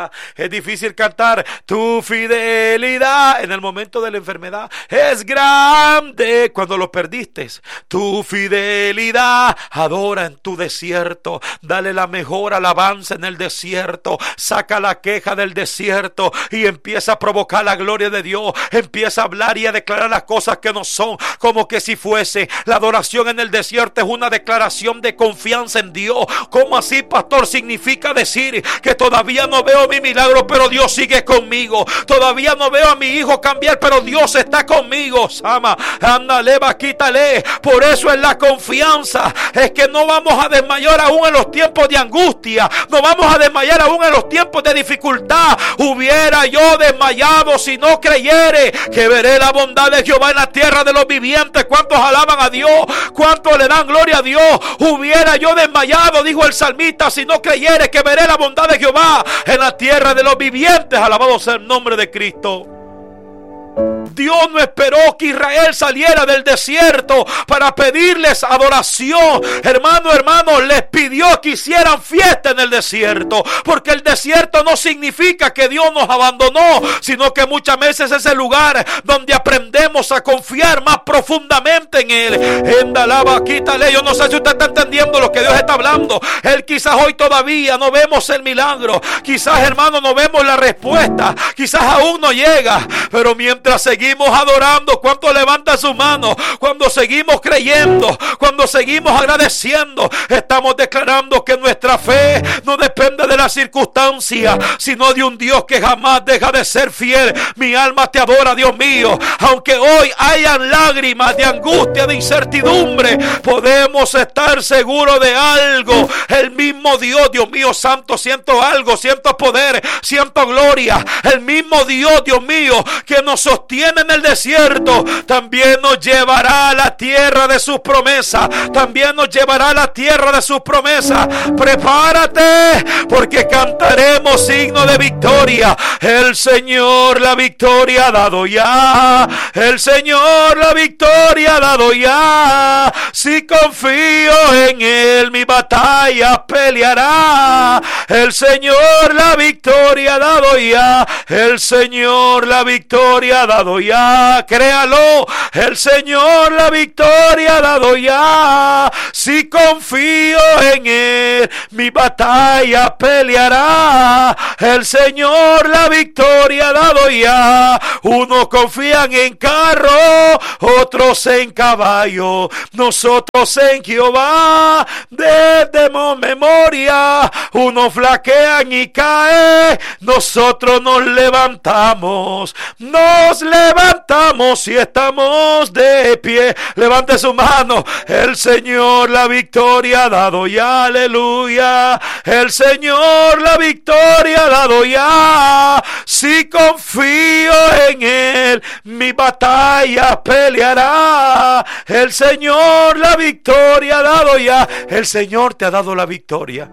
fidelidad. Es difícil cantar tu fidelidad en el momento de la enfermedad. Es grande cuando lo perdiste. Tu fidelidad. Adora en tu desierto. Dale la mejor alabanza en el desierto. Saca la queja del desierto y empieza a provocar la gloria de Dios. Empieza a hablar y a declarar las cosas que no son como que si fuese. La adoración en el desierto es una declaración de confianza en Dios. ¿Cómo así, pastor? Significa decir que todavía no veo mi milagro, pero Dios sigue conmigo. Todavía no veo a mi hijo cambiar, pero Dios está conmigo. Sama, ándale, quítale. Por eso es la confianza. Es que no vamos a desmayar aún en los tiempos de angustia. No vamos a desmayar aún en los tiempos de dificultad. Hubiera yo desmayado si no creyere que veré la bondad de Jehová en la tierra de los vivientes. ¿Cuántos alaban a Dios? ¿Cuántos le dan gloria a Dios? Hubiera yo desmayado, dijo el salmista, si no creyere que veré la bondad de Jehová en la tierra de los vivientes. Alabado sea el nombre de Cristo. Dios no esperó que Israel saliera del desierto para pedirles adoración. Hermano, les pidió que hicieran fiesta en el desierto. Porque el desierto no significa que Dios nos abandonó, sino que muchas veces es el lugar donde aprendemos a confiar más profundamente en Él. Quítale. Yo no sé si usted está entendiendo lo que Dios está hablando. Él quizás hoy todavía no vemos el milagro. Quizás, hermano, no vemos la respuesta. Quizás aún no llega. Pero mientras seguimos adorando, ¿cuánto levanta su mano? Cuando seguimos creyendo, cuando seguimos agradeciendo, estamos declarando que nuestra fe no depende de la circunstancia, sino de un Dios que jamás deja de ser fiel. Mi alma te adora, Dios mío. Aunque hoy hayan lágrimas de angustia, de incertidumbre, podemos estar seguros de algo. El mismo Dios, Dios mío santo, siento algo, siento poder, siento gloria. El mismo Dios, Dios mío, que nos sostiene en el desierto, también nos llevará a la tierra de sus promesas. También nos llevará a la tierra de sus promesas. Prepárate, porque cantaremos signo de victoria. El Señor la victoria ha dado ya. El Señor la victoria ha dado ya. Si confío en Él, mi batalla peleará. El Señor la victoria ha dado ya. El Señor la victoria ha dado ya. Créalo, el Señor la victoria ha dado ya. Si confío en Él, mi batalla peleará. El Señor la victoria ha dado ya. Unos confían en carro, otros en caballo. Nosotros en Jehová desde memoria. Unos flaquean y caen, nosotros nos levantamos. Nos levantamos y estamos de pie. Levante su mano. El Señor la victoria ha dado ya. Aleluya. El Señor la victoria ha dado ya. Si confío en Él, mi batalla peleará. El Señor la victoria ha dado ya. El Señor te ha dado la victoria.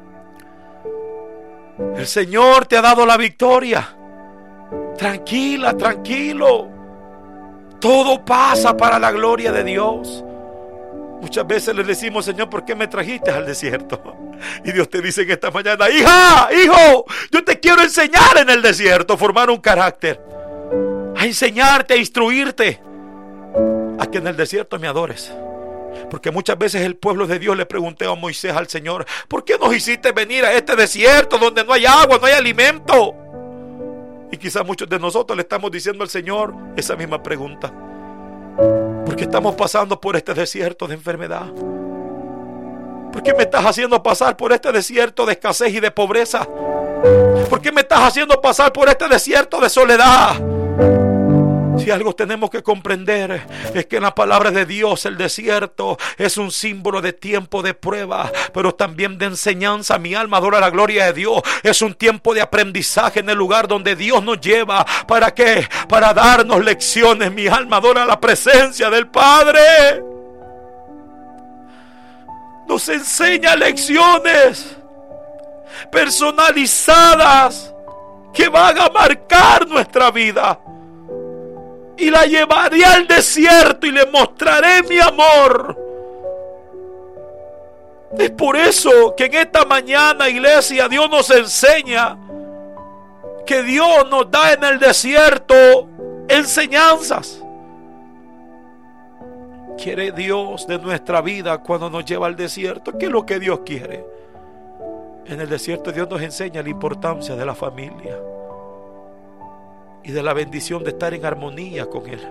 El Señor te ha dado la victoria. Tranquila, tranquilo. Todo pasa para la gloria de Dios. Muchas veces le decimos: Señor, ¿por qué me trajiste al desierto? Y Dios te dice en esta mañana: hija, hijo, yo te quiero enseñar en el desierto, formar un carácter, a enseñarte, a instruirte, a que en el desierto me adores. Porque muchas veces el pueblo de Dios le preguntó a Moisés, al Señor: ¿por qué nos hiciste venir a este desierto donde no hay agua, no hay alimento? Y quizás muchos de nosotros le estamos diciendo al Señor esa misma pregunta. ¿Por qué estamos pasando por este desierto de enfermedad? ¿Por qué me estás haciendo pasar por este desierto de escasez y de pobreza? ¿Por qué me estás haciendo pasar por este desierto de soledad? Si algo tenemos que comprender es que en la palabra de Dios el desierto es un símbolo de tiempo de prueba, pero también de enseñanza. Mi alma adora la gloria de Dios. Es un tiempo de aprendizaje en el lugar donde Dios nos lleva. ¿Para qué? Para darnos lecciones. Mi alma adora la presencia del Padre. Nos enseña lecciones personalizadas que van a marcar nuestra vida. Y la llevaré al desierto y le mostraré mi amor. Es por eso que en esta mañana, iglesia, Dios nos enseña que Dios nos da en el desierto enseñanzas. ¿Quiere Dios de nuestra vida cuando nos lleva al desierto? ¿Qué es lo que Dios quiere? En el desierto Dios nos enseña la importancia de la familia y de la bendición de estar en armonía con Él.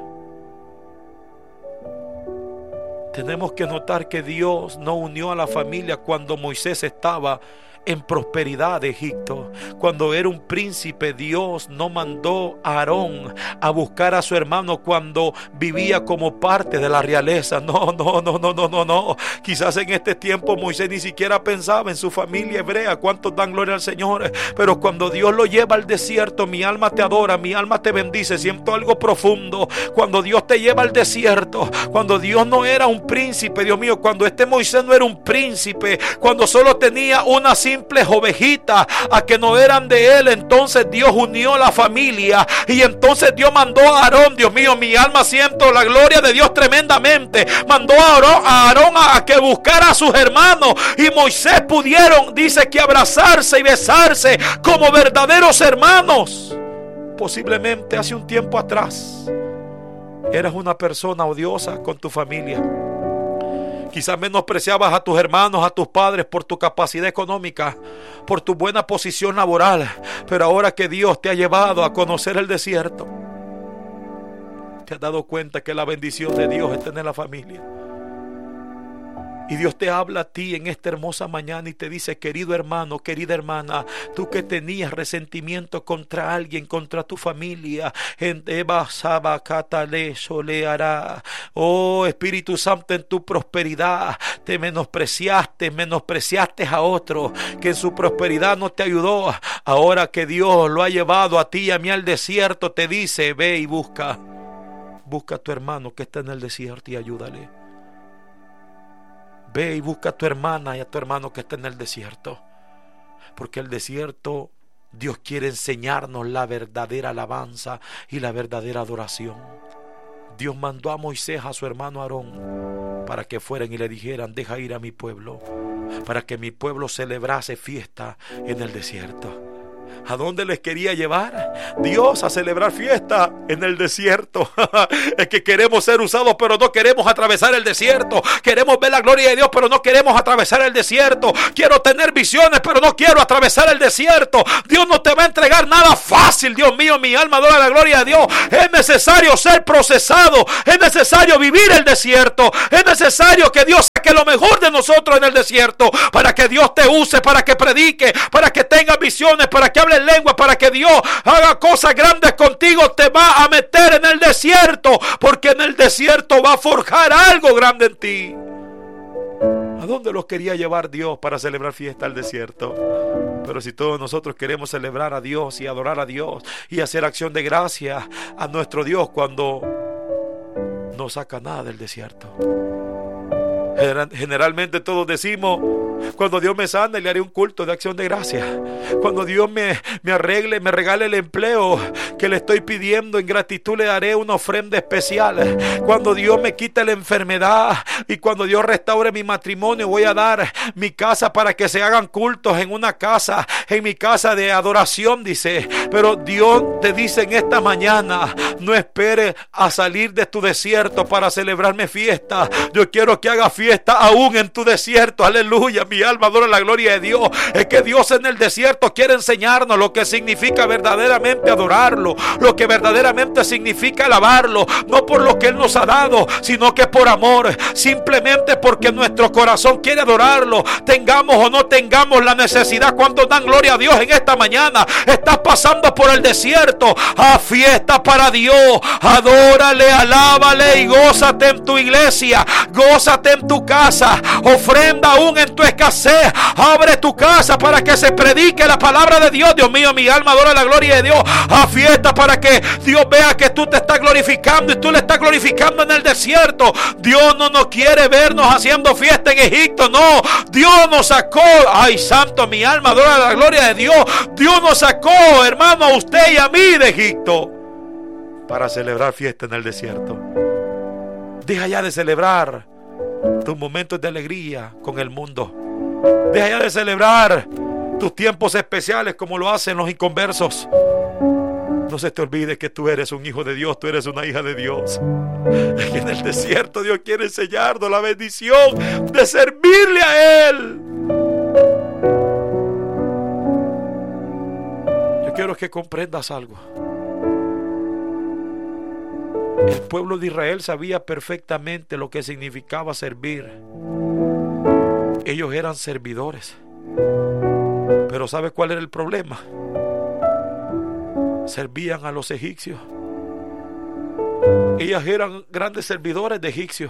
Tenemos que notar que Dios no unió a la familia cuando Moisés estaba en prosperidad de Egipto. Cuando era un príncipe, Dios no mandó a Aarón a buscar a su hermano cuando vivía como parte de la realeza. No. Quizás en este tiempo Moisés ni siquiera pensaba en su familia hebrea. ¿Cuántos dan gloria al Señor? Pero cuando Dios lo lleva al desierto, mi alma te adora, mi alma te bendice. Siento algo profundo. Cuando Dios te lleva al desierto, cuando Dios no era un príncipe, Dios mío, cuando este Moisés no era un príncipe, cuando solo tenía una simples ovejitas a que no eran de él, entonces Dios unió la familia y entonces Dios mandó a Aarón. Dios mío, mi alma siento la gloria de Dios tremendamente. Mandó a Aarón a que buscara a sus hermanos y Moisés pudieron, dice, que abrazarse y besarse como verdaderos hermanos. Posiblemente hace un tiempo atrás eras una persona odiosa con tu familia. Quizás menospreciabas a tus hermanos, a tus padres por tu capacidad económica, por tu buena posición laboral. Pero ahora que Dios te ha llevado a conocer el desierto, te has dado cuenta que la bendición de Dios es tener la familia. Y Dios te habla a ti en esta hermosa mañana y te dice: querido hermano, querida hermana, tú que tenías resentimiento contra alguien, contra tu familia, oh Espíritu Santo, en tu prosperidad te menospreciaste a otro que en su prosperidad no te ayudó. Ahora que Dios lo ha llevado a ti y a mí al desierto, te dice: ve y busca a tu hermano que está en el desierto y ayúdale. Ve y busca a tu hermana y a tu hermano que está en el desierto. Porque el desierto, Dios quiere enseñarnos la verdadera alabanza y la verdadera adoración. Dios mandó a Moisés, a su hermano Aarón, para que fueran y le dijeran: deja ir a mi pueblo, para que mi pueblo celebrase fiesta en el desierto. ¿A dónde les quería llevar Dios? A celebrar fiesta en el desierto. Es que queremos ser usados, pero no queremos atravesar el desierto. Queremos ver la gloria de Dios, pero no queremos atravesar el desierto. Quiero tener visiones, pero no quiero atravesar el desierto. Dios no te va a entregar nada fácil. Dios mío, mi alma adora la gloria de Dios. Es necesario ser procesado. Es necesario vivir el desierto. Es necesario que Dios saque lo mejor de nosotros en el desierto, para que Dios te use, para que predique, para que tengas visiones, para que hable lengua, para que Dios haga cosas grandes contigo. Te va a meter en el desierto, porque en el desierto va a forjar algo grande en ti. ¿A dónde los quería llevar Dios para celebrar fiesta al desierto? Pero si todos nosotros queremos celebrar a Dios y adorar a Dios y hacer acción de gracia a nuestro Dios cuando no saca nada del desierto. Generalmente todos decimos: cuando Dios me sana, le haré un culto de acción de gracia. Cuando Dios me arregle, me regale el empleo que le estoy pidiendo, en gratitud le daré una ofrenda especial. Cuando Dios me quite la enfermedad y cuando Dios restaure mi matrimonio, voy a dar mi casa para que se hagan cultos en una casa, en mi casa de adoración, dice. Pero Dios te dice en esta mañana: no esperes a salir de tu desierto para celebrarme fiesta. Yo quiero que hagas fiesta aún en tu desierto. Aleluya, mi alma adora la gloria de Dios. Es que Dios en el desierto quiere enseñarnos lo que significa verdaderamente adorarlo, lo que verdaderamente significa alabarlo, no por lo que Él nos ha dado, sino que por amor, simplemente porque nuestro corazón quiere adorarlo. Tengamos o no tengamos la necesidad. Cuando dan gloria a Dios en esta mañana, estás pasando por el desierto, haz fiesta para Dios, adórale, alábale y gózate en tu iglesia, gózate en tu casa, ofrenda aún en tu escasez, abre tu casa para que se predique la palabra de Dios. Dios mío, mi alma adora la gloria de Dios. Haz fiesta para que Dios vea que tú te estás glorificando y tú le estás glorificando en el desierto. Dios no nos quiere vernos haciendo fiesta en Egipto, no. Dios nos sacó, ay santo, mi alma adora la gloria de Dios. Dios nos sacó, hermano, a usted y a mí de Egipto para celebrar fiesta en el desierto. Deja ya de celebrar tus momentos de alegría con el mundo. Deja ya de celebrar tus tiempos especiales como lo hacen los inconversos. No se te olvide que tú eres un hijo de Dios, tú eres una hija de Dios. Y en el desierto Dios quiere enseñarnos la bendición de servirle a Él. Yo quiero que comprendas algo. El pueblo de Israel sabía perfectamente lo que significaba servir. Ellos eran servidores. Pero ¿sabe cuál era el problema? Servían a los egipcios. Ellas eran grandes servidores de egipcios.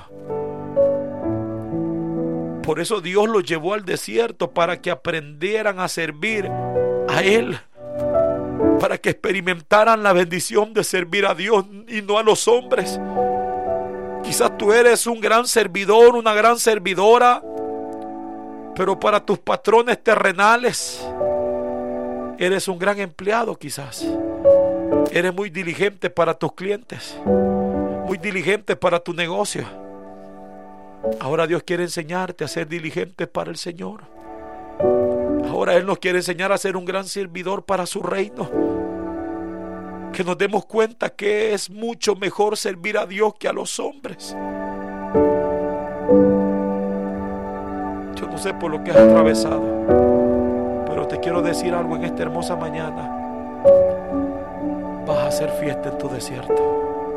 Por eso Dios los llevó al desierto, para que aprendieran a servir a Él, para que experimentaran la bendición de servir a Dios y no a los hombres. Quizás tú eres un gran servidor, una gran servidora, pero para tus patrones terrenales eres un gran empleado. Quizás eres muy diligente para tus clientes, muy diligente para tu negocio. Ahora Dios quiere enseñarte a ser diligente para el Señor. Ahora Él nos quiere enseñar a ser un gran servidor para su reino. Que nos demos cuenta que es mucho mejor servir a Dios que a los hombres. Yo no sé por lo que has atravesado, pero te quiero decir algo en esta hermosa mañana. Vas a hacer fiesta en tu desierto,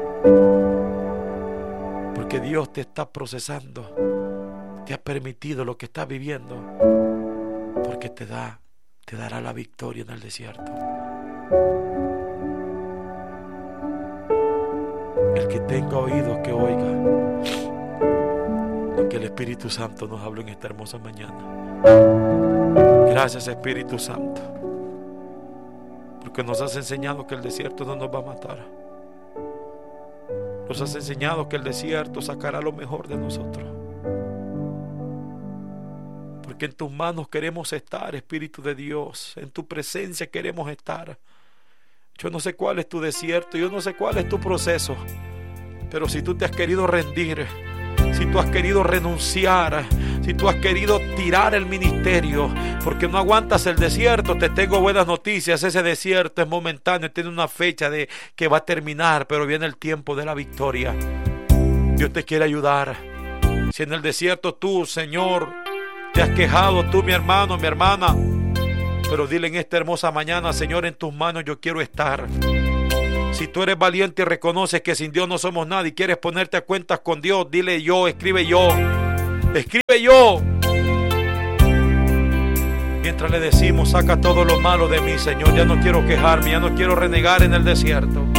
porque Dios te está procesando, te ha permitido lo que estás viviendo, porque te dará la victoria en el desierto. El que tenga oídos, que oiga lo que el Espíritu Santo nos habló en esta hermosa mañana. Gracias, Espíritu Santo, porque nos has enseñado que el desierto no nos va a matar. Nos has enseñado que el desierto sacará lo mejor de nosotros, porque en tus manos queremos estar, Espíritu de Dios. En tu presencia queremos estar. Yo no sé cuál es tu desierto, yo no sé cuál es tu proceso, pero si tú te has querido rendir, si tú has querido renunciar, si tú has querido tirar el ministerio porque no aguantas el desierto, te tengo buenas noticias. Ese desierto es momentáneo, tiene una fecha de que va a terminar, pero viene el tiempo de la victoria. Dios te quiere ayudar. Si en el desierto tú, Señor, te has quejado, tú, mi hermano, mi hermana, pero dile en esta hermosa mañana: Señor, en tus manos yo quiero estar. Si tú eres valiente y reconoces que sin Dios no somos nada y quieres ponerte a cuentas con Dios, dile yo, escribe yo. Escribe yo. Mientras le decimos: saca todo lo malo de mí, Señor. Ya no quiero quejarme, ya no quiero renegar en el desierto.